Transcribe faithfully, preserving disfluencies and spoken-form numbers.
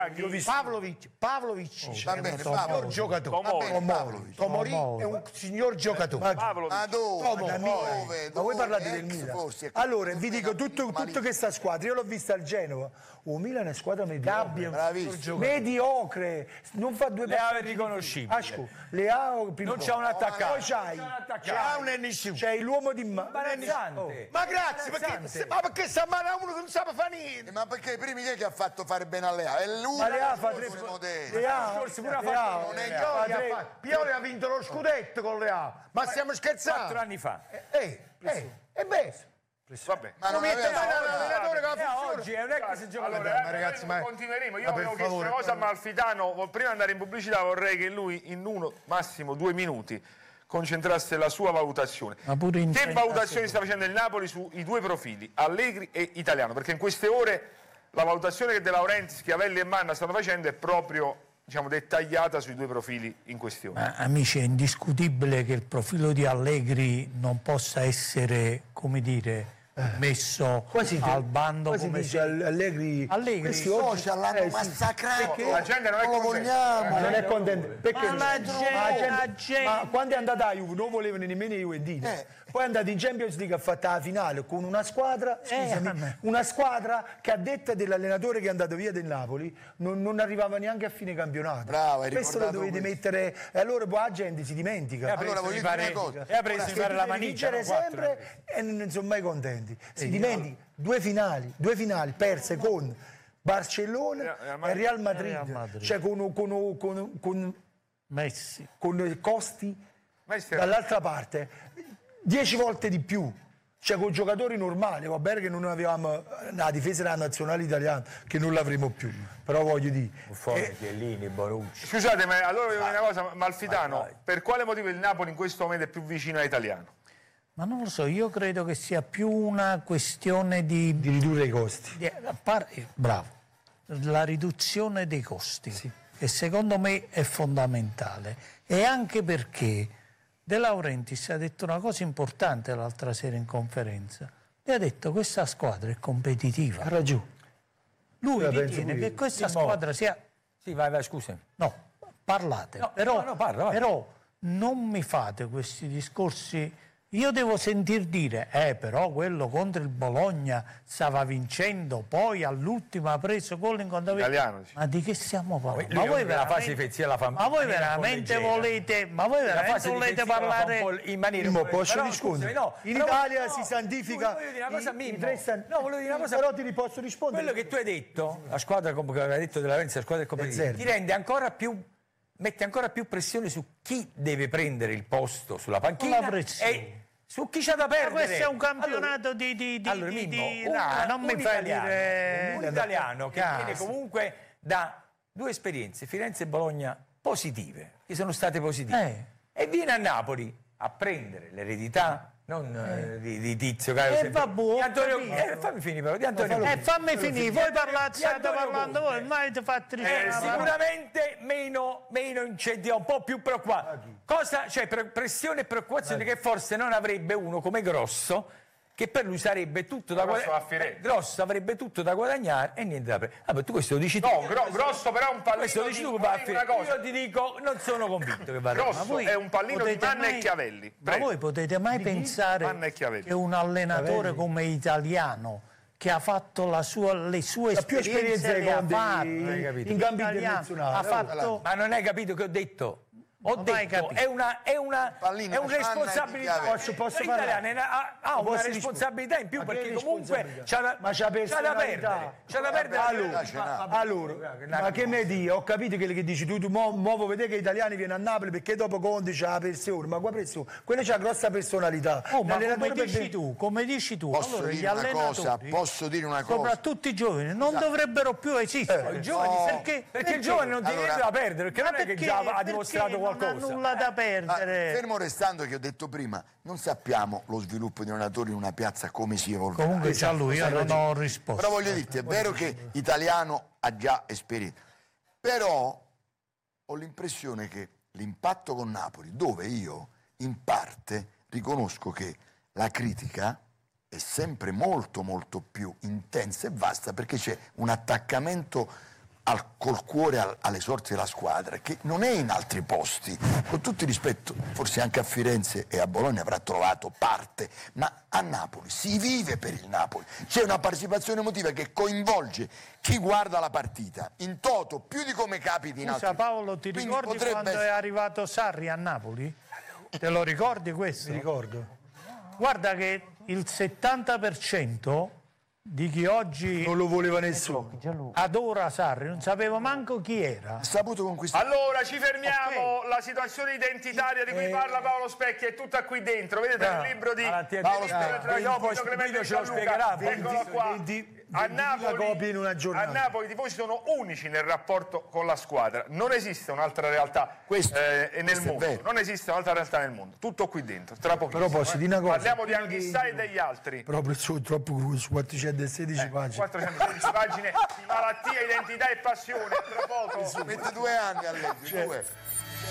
Io ho visto Pavlovic, Pavlovic Oh, è va bene, un signor Pavlovic. giocatore. Tomori. Pavlovic. Tomori Tomori. è un signor giocatore. Ma dove? Ma dove? Ma voi parlate del Ex Milan? forse, Allora, vi come dico tutto, malissimo. tutto che sta squadra. Io l'ho vista al Genova. Oh, Milan è squadra mediocre. Bravissimo. Mediocre. Non fa due Leao è passaggi. riconoscibile. Asco, Leao, Non c'è un attaccante. Poi c'hai, Leao non è nessuno. c'hai l'uomo di ma- Imbarazzante. Ma grazie, perché, ma perché sta male a uno che non sa fare niente? Ma perché i primi chi è che ha fatto fare bene a Leao? È lui. Ma Leao fa tre modelli. Leao, Forse pure ha Leao, fatto- non è Leao, Pioli fa ha tre- fatto- Pioli ha vinto lo scudetto con Leao. Ma stiamo scherzando? Quattro anni fa. Eh, eh, e beh, Vabbè. Ma non mette aveva- male all'allenatore che la Leao funziona. oggi è un ex giocatore. Allora, ma ragazzi, ma- continueremo. Io ma per avevo chiesto favore, una cosa a Malfitano. Prima di andare in pubblicità vorrei che lui in uno, massimo due minuti, concentrasse la sua valutazione. Ma pure in Che trenta valutazioni sta facendo il Napoli sui due profili, Allegri e Italiano? Perché in queste ore la valutazione che De Laurentiis, Schiavelli e Manna stanno facendo è proprio, diciamo, dettagliata sui due profili in questione. Ma, amici, è indiscutibile che il profilo di Allegri non possa essere, come dire, messo Quasi te- al bando quasi come dice All- Allegri, Allegri. questi I oggi- social l'hanno eh, sì. massacrato. La gente non è lo contenta. vogliamo. non è contento perché Ma la gente- la gente- ma quando è andata a Juve non volevano nemmeno i Juventini, Eh. poi è andato in Champions League, ha fatto la finale con una squadra, scusami, vabbè. una squadra che a detta dell'allenatore che è andato via del Napoli non, non arrivava neanche a fine campionato. Bravo, hai questo lo ricordato dovete questo. mettere, e allora poi la gente si dimentica. Allora voglio dire una cosa. E ha preso di fare la Devi maniccia. vincere no? Quattro. sempre e non sono mai contenti. Si dimentica due finali, due finali perse con Barcellona Real e Real Real Madrid, Madrid. cioè con, con, con, con, Messi. con costi Messi- dall'altra parte dieci volte di più, cioè con giocatori normali. Va bene che non avevamo la difesa della nazionale italiana, che non l'avremo più, però voglio dire Buffon, Chiellini, Bonucci. Scusate, ma allora voglio dire una cosa, Malfitano, per quale motivo il Napoli in questo momento è più vicino all'Italiano? Ma non lo so, io credo che sia più una questione di... di ridurre i costi. di- a par- eh, bravo, la riduzione dei costi, che secondo me è fondamentale. E anche perché De Laurentiis ha detto una cosa importante l'altra sera in conferenza. E ha detto che questa squadra è competitiva. Ha ragione. Lui la penso ritiene pure che io. questa Sì, mo- squadra sia... Sì, vai, vai, scusami. No, parlate, No, però, no, no, parla, vai. però non mi fate questi discorsi. Io devo sentir dire, eh però quello contro il Bologna stava vincendo, poi all'ultimo ha preso gol in conto. Italiano, dice. Ma di che stiamo parlando? Lui Ma voi la fase veramente, difensiva la fa ma voi in maniera un po' veramente leggera. volete, ma voi La veramente fase volete difensiva la fa un parlare? po' in maniera Mimmo, un po'- posso però, rispondere? scusami, no, In però- Italia no, si santifica voglio dire una cosa a i- Mimmo. i tre san- No, volevo dire una cosa. Però ti ri- posso rispondere. Quello che tu hai detto, la squadra come aveva detto della Laurentiis, la squadra del competitivo, zero. ti rende ancora più, mette ancora più pressione su chi deve prendere il posto sulla panchina La pressione. e su chi c'ha da Ma perdere. questo è un campionato Allora- di, di, di, Allora, di- Mimmo, di- un- no, non mi un fai italiano, dire... un italiano che Cazzo. viene comunque da due esperienze, Firenze e Bologna, positive, che sono state positive, Eh. e viene a Napoli a prendere l'eredità non eh, di, di Tizio Caio, Eh, sempre- vabbè, di Antonio, ho capito. eh, fammi finire però, di Antonio Eh, Conte. fammi finire, voi parlate, Di state Antonio parlando Conte. voi, mai avete fatto Eh, ricerca. sicuramente meno, meno incentivo, un po' più preoccupato. Cosa, cioè pre- pressione e preoccupazione che forse non avrebbe uno come Grosso, che per lui sarebbe tutto da Grosso va a guadagnare. Firenze. Grosso avrebbe tutto da guadagnare e niente da prendere. Vabbè, tu questo lo dici tu. No, Gro- Grosso però è un pallino Questo lo dici di- tu che va a una Firenze. cosa. Io ti dico, non sono convinto che vada. Grosso voi è un pallino di potete Manna mai- e Chiavelli. Ma Prego. voi potete mai pensare Manna e Chiavelli. che un allenatore Chiavelli. come Italiano, che ha fatto la sua, le sue Ha più esperienze, esperienza le ha con dei- fatte, in capito. campi Italiano, internazionali. ha fatto... Ma non hai capito che ho detto? Ho Non hai detto, capito. è una, è una, Pallino è un di Manna e responsabilità. Chiavelli. Posso- posso L'italiano parlare? è una- ha, ha una Posso responsabilità in più Ma che perché comunque responsabilità? c'ha da, Ma c'ha c'ha da personalità. perdere. C'ha da perdere. Allora, ce n'ha. allora, ma che mi dici? Ho capito quello che dici tu, tu mo, mo vedere che gli italiani viene a Napoli perché dopo Conte c'ha la pressione, ma qua pressione, quello c'ha grossa personalità. Oh, ma come L'allenatore per dici me- tu, come dici tu, Posso allora gli dire una allenatori, cosa? Posso dire una cosa? soprattutto i giovani, non dovrebbero più esistere. I giovani, No. perché, perché il giovane non tiene Allora- niente da perdere, perché Ma non è che perché- già ha perché dimostrato non qualcosa. ha nulla da Ah, perdere. fermo restando che ho detto prima, non sappiamo lo sviluppo di un allenatore in una piazza come si evolverà. Comunque già lui, io non ho risposto. Però voglio dirti, è vero che Italiano ha già esperienza, però ho l'impressione che l'impatto con Napoli, dove io in parte riconosco che la critica è sempre molto molto più intensa e vasta perché c'è un attaccamento al, col cuore al, alle sorti della squadra, che non è in altri posti. Con tutto il rispetto, forse anche a Firenze e a Bologna avrà trovato parte, ma a Napoli si vive per il Napoli. C'è una partecipazione emotiva che coinvolge chi guarda la partita in toto più di come capiti in altri. Scusa Paolo, ti Quindi ricordi potrebbe quando essere... è arrivato Sarri a Napoli? Te lo ricordi questo? Mi ricordo. Guarda che il settanta per cento di chi oggi Non lo voleva nessuno. adora Sarri non sapevo manco chi era. Ha saputo conquistare. Allora ci fermiamo, la situazione identitaria di cui parla Paolo Specchi è tutta qui dentro, vedete nel libro di Malattia Paolo di- ah, Specchi, dopo Vito Clemente Guido ce lo Gianluca. spiegherà, Eccolo qua. venti- A ventimila Napoli, copie in una giornata. a Napoli i tifosi sono unici nel rapporto con la squadra, non esiste un'altra realtà Questo- eh, nel questo è mondo, vero. non esiste un'altra realtà nel mondo, tutto qui dentro, tra pochissimo. Però posso eh. dire una cosa? Parliamo di Prima che- Anghissà e degli altri. Proprio su troppo grueso, quattrocentosedici pagine. quattrocentosedici pagine di malattia, identità e passione, tra poco. Mette due anni a leggere, due.